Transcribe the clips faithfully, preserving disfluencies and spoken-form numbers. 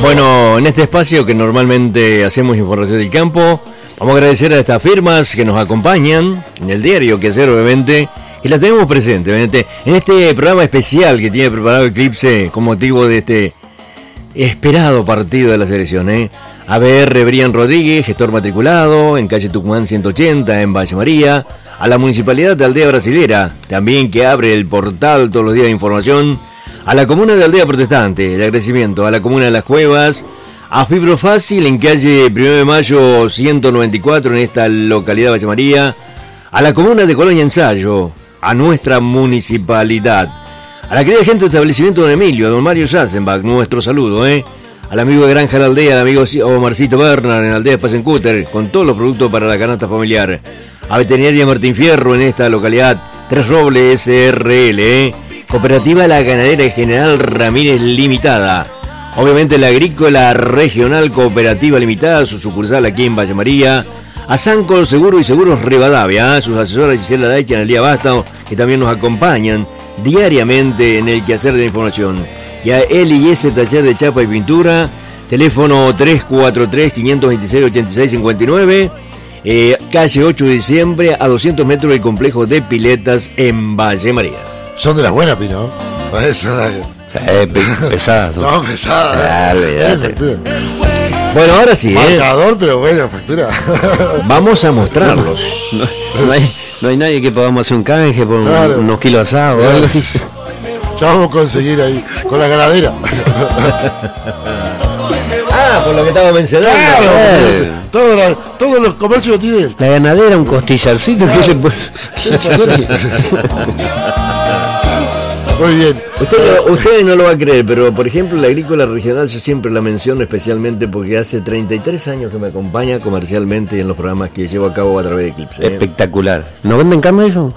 Bueno, en este espacio que normalmente hacemos información del campo, vamos a agradecer a estas firmas que nos acompañan en el diario Que Hacer, obviamente, que las tenemos presentes obviamente, en este programa especial que tiene preparado Eclipse con motivo de este esperado partido de la selección. ¿eh? A B R Brian Rodríguez, gestor matriculado, en calle Tucumán ciento ochenta, en Valle María. A la Municipalidad de Aldea Brasilera, también que abre el portal todos los días de información. A la Comuna de Aldea Protestante, el agradecimiento. A la Comuna de Las Cuevas. A Fibro Fácil, en calle primero de mayo ciento noventa y cuatro, en esta localidad de Valle María. A la Comuna de Colonia Ensayo. A nuestra municipalidad. A la querida gente del establecimiento Don Emilio, a don Mario Sassenbach, nuestro saludo, ¿eh? Al amigo de Granja La Aldea, al amigo Omarcito Bernard, en Aldea Spacencúter, con todos los productos para la canasta familiar. A Veterinaria Martín Fierro, en esta localidad, Tres Robles S R L, ¿eh? Cooperativa La Ganadera General Ramírez Limitada. Obviamente la Agrícola Regional Cooperativa Limitada, su sucursal aquí en Valle María. A Sancol Seguro y Seguros Rivadavia, ¿eh? Sus asesoras Gisela Daica y Analía Basta, que también nos acompañan diariamente en el quehacer de la información. Y a L I S Taller de Chapa y Pintura, teléfono tres cuatro tres, cinco dos seis, ocho seis cinco nueve, eh, calle ocho de diciembre, a doscientos metros del complejo de piletas en Valle María. Son de las buenas, Pino. Son las... eh, pesadas. No, pesadas. Dale, bueno, ahora sí, marcador, ¿eh? pero bueno, factura. Vamos a mostrarlos. No, no, hay, no hay nadie que podamos hacer un canje por claro. unos kilos asados. Claro. Ya vamos a conseguir ahí, con la ganadera. Ah, por lo que estaba mencionando. Claro, eh. todo la, todos los comercios tienen. La ganadera, un costillarcito. Claro. ¿Qué le puede... Muy bien. Usted, usted no lo va a creer, pero por ejemplo la Agrícola Regional yo siempre la menciono especialmente porque hace treinta y tres años que me acompaña comercialmente en los programas que llevo a cabo a través de Eclipse. ¿eh? Espectacular. ¿No venden carne eso?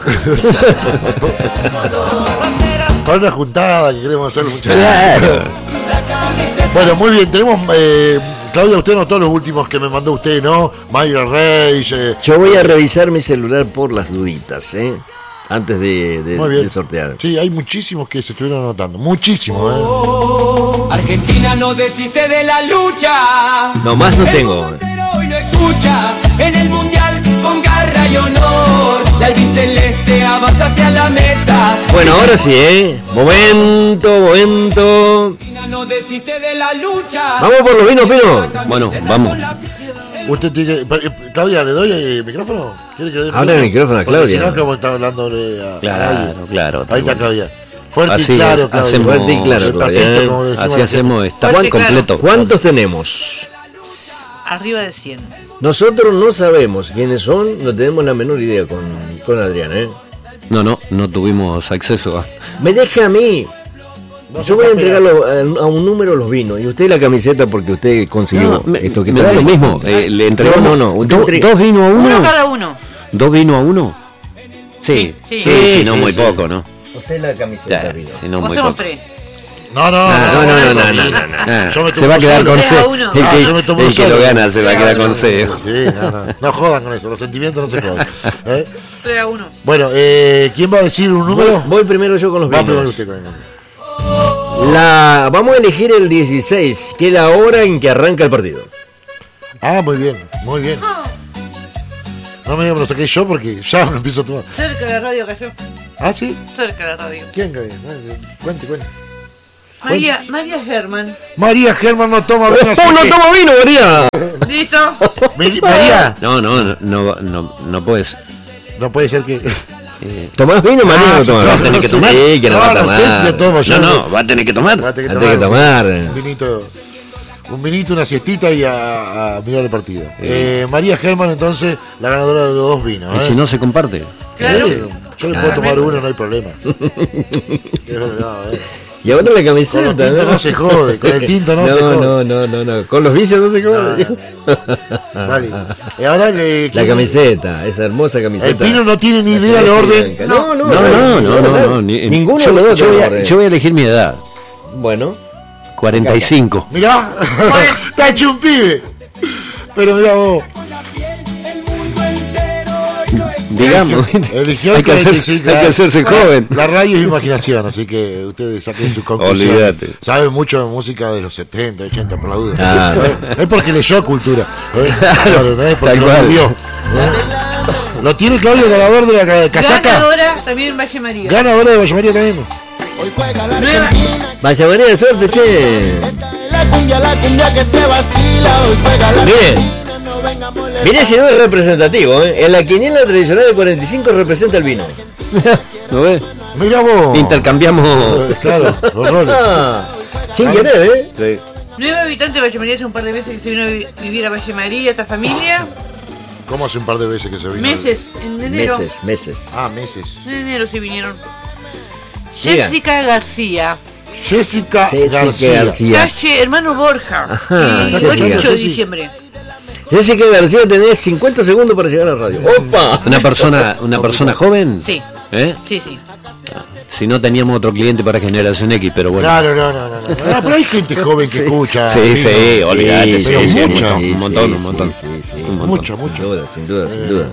Para una juntada que queremos hacer muchas Claro. Bueno, muy bien, tenemos... Eh, Claudia, usted notó los últimos que me mandó usted, ¿no? Mayra Reyes. Eh. Yo voy a revisar mi celular por las duditas, ¿eh? Antes de, de, de sortear. Sí, hay muchísimos que se estuvieron anotando. Muchísimos, ¿eh? Argentina no desiste de la lucha. No, más no tengo. Hoy no escucha. En el mundial con garra y honor. La albiceleste avanza hacia la meta. Bueno, ahora sí, ¿eh? Momento, momento. Argentina no desiste de la lucha. Vamos por los vinos, Pino. Bueno, vamos. Usted tiene que... Claudia, ¿le doy el micrófono? ¿Quiere que le dé el Habla el micrófono a Claudia. Si no, como está hablándole a, claro, a nadie. Claro, ahí está Claudia. Fuerte así y claro, es, Claudia. hacemos, Fuerte y claro, Claudia, pasito, como decimos así hacemos, está Fuerte, completo. ¿Cuántos tenemos? Arriba de cien. Nosotros no sabemos quiénes son, no tenemos la menor idea con, con Adrián, ¿eh? No, no, no tuvimos acceso a... Me deja a mí. Yo voy a entregarlo a, a un número los vinos y usted la camiseta porque usted consiguió No, me, esto que me da lo mismo. Eh, le entregamos no, no, no. do, Entre... dos vinos a uno. Uno cada uno. ¿Dos vinos a uno? Sí, Sí, sí, sí, sí, sí, no sí, muy sí. poco, ¿no? Usted la camiseta Ya, vino. si no O muy hacemos poco. tres. No, no, Ah, no, no, no, no, no, no, no. Ah, Yo me se va a tomo quedar solo. con Tres C. a uno. El Ah, que, yo me tomo el que solo. lo gana se va a Tres a quedar uno. con C. Sí, no, no, no jodan con eso, los sentimientos no se jodan. ¿Eh? Tres a uno. Bueno, eh, ¿quién va a decir un Voy, número? voy primero yo con los Va primero vinos. usted con el número. La, vamos a elegir el dieciséis, que es la hora en que arranca el partido. Ah, muy bien, muy bien. No me digan que lo saqué yo porque ya me empiezo a tomar. Cerca de la radio cayó. ¿Ah, sí? Cerca de la radio. ¿Quién cayó? Cuente, cuente. María, María Germán. María Germán no toma vino. así ¡Oh, no que- toma vino, María! ¿Listo? Mari- María, No, no, no, no, no, no puedes. no puede ser que... Eh, ¿Tomás vino, María? Ah, no sí, tomás. claro, tenés que sí. tomar. Sí, que no, va a no sé tomar. si lo tomo yo. no, no, va a tener que tomar. Va a tener que Antes que tomar. Un vinito, un vinito, una siestita y a, a mirar el partido. Eh, María Germán, entonces, la ganadora de los dos vinos. Y ¿eh? si no se comparte. Claro. Sí, yo le puedo tomar uno, no hay problema. Y ahora la Con camiseta. los tintos no se jode, con el tinto no, no se jode. No, no, no, no. Con los vicios no se jode. Dale. Y ahora le, La camiseta, esa hermosa camiseta. El Pino no tiene ni La idea del celeste orden. blanca. No, no, No, no, no, no, no, ni- Ninguno yo, de los dos yo voy tiene a, orden. yo voy a elegir mi edad. Bueno, cuarenta y cinco. Mirá, está hecho un pibe. Pero mirá vos. digamos. Eligió el hay, que hacer- cuarenta y cinco, hay que hacerse joven. La radio es imaginación, así que ustedes saquen sus conclusiones. Olvídate. Saben mucho de música de los setenta, ochenta, por la duda. Ah. Es- es porque leyó cultura. ¿eh? Claro, no es porque Tal lo cual. vivió. ¿eh? Lo tiene Claudio ganador de la ca- casaca. Ganadora también Valle María. Ganadora de Valle María también. Nueva, Vaya María de suerte, che. La cumbia, la cumbia que se vacila, hoy juega la Bien. cumbia, no venga a molestar. Mire si no es representativo, ¿eh? En la quiniela tradicional del cuarenta y cinco representa el vino. ¿No ves? Mira vos. Intercambiamos. Eh, Claro, los roles. Ah, sin querer, ¿eh? nueva habitante de Valle María hace un par de meses que se vino a vi- vivir a Valle María, esta familia. ¿Cómo hace un par de veces que se vino? Meses, en enero. Meses, meses. Ah, meses. En enero se vinieron. Diga. Jessica García, Jessica, Jessica García. García. calle Hermano Borja, Ajá, y Jessica. ocho de diciembre. Jessica García, tenés cincuenta segundos para llegar a la radio. ¡Opa! Una persona, una persona joven. Sí, ¿Eh? sí, sí. Si no teníamos otro cliente para Generación X, pero bueno. Claro, no, no, no, no. No, pero hay gente joven que escucha. Sí, Vino. sí, olvídate. pero Sí, sí, mucha. sí, un montón, un montón. Sí, sí, sí. Un montón. Mucho, Sin mucho. duda, sin duda, sin duda.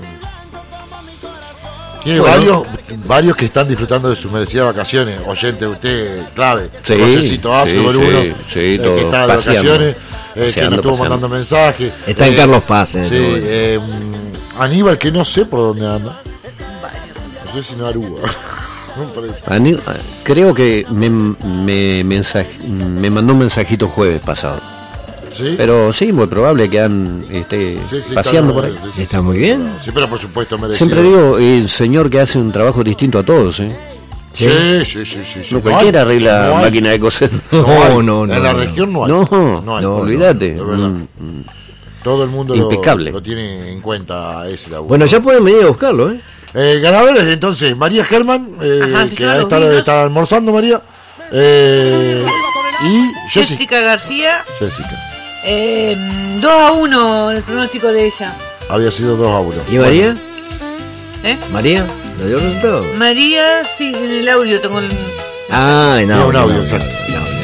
Tiene Bueno. varios, varios que están disfrutando de sus merecidas vacaciones. Oyente, usted, clave. Sí, Josecito A, sí, número sí, uno. sí, eh, todo, que está de paseando. vacaciones. eh, que nos Paseando, estuvo paseando. mandando mensajes. Está en Eh, Carlos Paz. En Sí, este momento. eh, mm, Aníbal, que no sé por dónde anda. No sé si no Aruba. No me parece. Ani- Creo que me, me, mensaj- me mandó un mensajito jueves pasado. ¿Sí? Pero sí, muy probable que han esté Sí, sí, paseando está- por ahí. sí, sí. Está muy bien. Sí, pero por supuesto merecido. Siempre digo, el señor que hace un trabajo distinto a todos, ¿eh? Sí, sí, sí, sí. sí. No No cualquiera hay, arregla no hay, máquina de coser. no hay. No, no, no, En la no. región no hay. No, no hay. no, olvídate. Es verdad. Mm, mm. Todo el mundo lo, Impecable. lo tiene en cuenta ese laburo. Bueno, ya pueden venir a buscarlo, ¿eh? Eh, ganadores entonces, María Germán, eh, Ajá, sí, que son a los esta hora vinos. está almorzando, María. Eh, y Jessica. Jessica García, Jessica. eh, dos a uno el pronóstico de ella. Había sido dos a uno. ¿Y María? ¿Eh? ¿María? ¿Lo dio resultado? María, sí, en el audio tengo el... Ah, en Era audio. un audio, en exacto. en audio.